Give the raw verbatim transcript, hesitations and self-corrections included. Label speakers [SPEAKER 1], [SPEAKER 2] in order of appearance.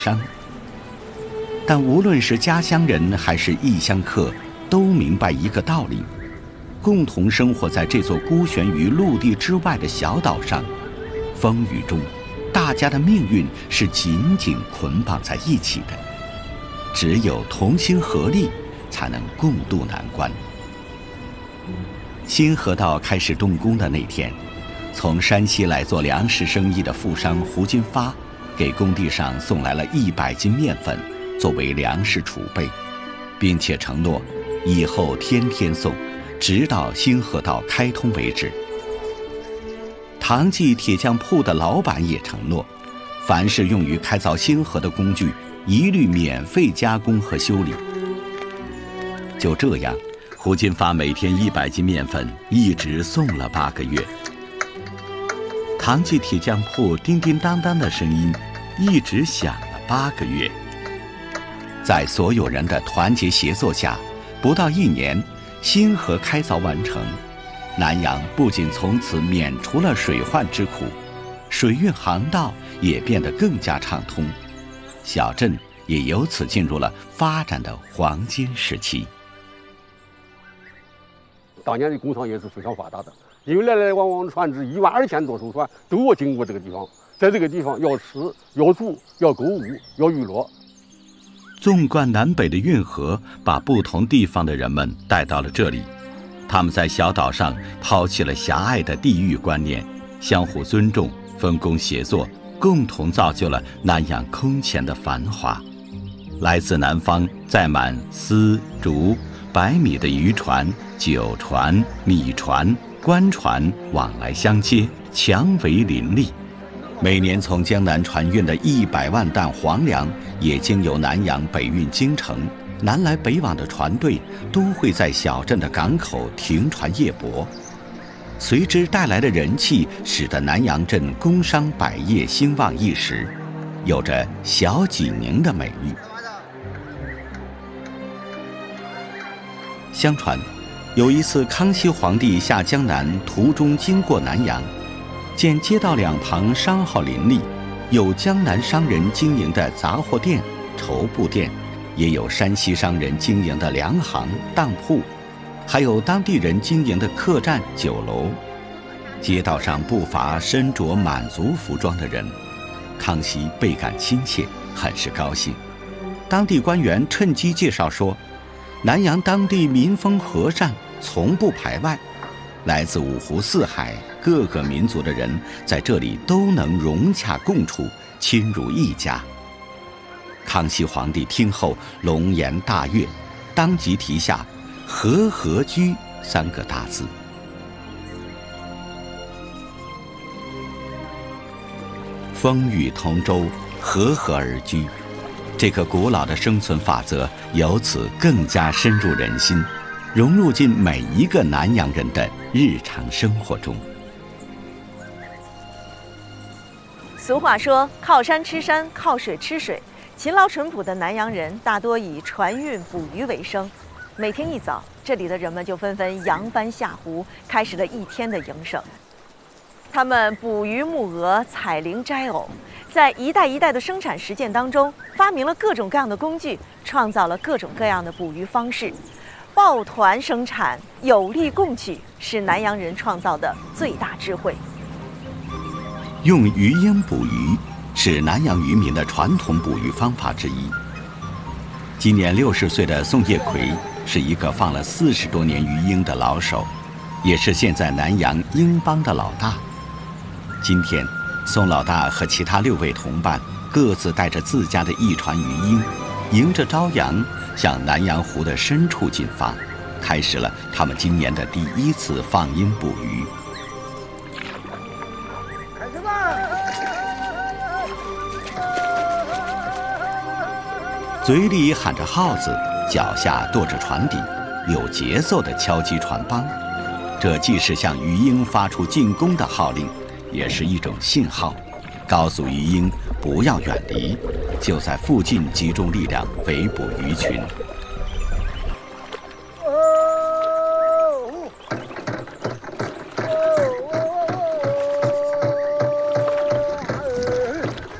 [SPEAKER 1] 山。但无论是家乡人还是异乡客，都明白一个道理：共同生活在这座孤悬于陆地之外的小岛上，风雨中，大家的命运是紧紧捆绑在一起的。只有同心合力，才能共度难关。新河道开始动工的那天，从山西来做粮食生意的富商胡金发，给工地上送来了一百斤面粉，作为粮食储备，并且承诺以后天天送，直到新河道开通为止。唐记铁匠铺的老板也承诺，凡是用于开凿新河的工具，一律免费加工和修理。就这样，胡金发每天一百斤面粉，一直送了八个月。唐记铁匠铺叮叮当当的声音一直响了八个月。在所有人的团结协作下，不到一年，新河开凿完成。南阳不仅从此免除了水患之苦，水运航道也变得更加畅通，小镇也由此进入了发展的黄金时期。
[SPEAKER 2] 当年的工厂也是非常发达的，因为来来往往的船只一万二千多艘船都要经过这个地方，在这个地方要吃、要住、要购物、要娱乐。
[SPEAKER 1] 纵贯南北的运河把不同地方的人们带到了这里，他们在小岛上抛弃了狭隘的地域观念，相互尊重，分工协作，共同造就了南阳空前的繁华。来自南方载满丝、竹、白米的渔船、酒船、米船、官船往来相接，强为林立。每年从江南船运的一百万担黄粮，也经由南阳北运京城，南来北往的船队都会在小镇的港口停船夜泊。随之带来的人气，使得南阳镇工商百业兴旺一时，有着小济宁的美誉。相传，有一次康熙皇帝下江南途中经过南阳，见街道两旁商号林立，有江南商人经营的杂货店、绸布店，也有山西商人经营的粮行、当铺，还有当地人经营的客栈、酒楼。街道上不乏身着满族服装的人，康熙倍感亲切，很是高兴。当地官员趁机介绍说，南阳当地民风和善，从不排外，来自五湖四海各个民族的人在这里都能融洽共处，亲如一家。康熙皇帝听后龙颜大悦，当即题下“和合居”三个大字。风雨同舟，和合而居，这个古老的生存法则由此更加深入人心，融入进每一个南阳人的日常生活中。
[SPEAKER 3] 俗话说，靠山吃山，靠水吃水。勤劳淳朴的南阳人大多以船运捕鱼为生，每天一早，这里的人们就纷纷扬帆下湖，开始了一天的营生。他们捕鱼牧鹅、采菱摘藕，在一代一代的生产实践当中，发明了各种各样的工具，创造了各种各样的捕鱼方式。抱团生产，有力共取，是南阳人创造的最大智慧。
[SPEAKER 1] 用鱼鹰捕鱼是南阳渔民的传统捕鱼方法之一。今年六十岁的宋业奎是一个放了四十多年鱼鹰的老手，也是现在南阳鹰帮的老大。今天，宋老大和其他六位同伴各自带着自家的一船鱼鹰，迎着朝阳向南阳湖的深处进发，开始了他们今年的第一次放鹰捕鱼。
[SPEAKER 2] 开始吧！
[SPEAKER 1] 嘴里喊着号子，脚下跺着船底，有节奏地敲击船帮。这既是向鱼鹰发出进攻的号令，也是一种信号，告诉鱼鹰不要远离，就在附近集中力量围捕鱼群，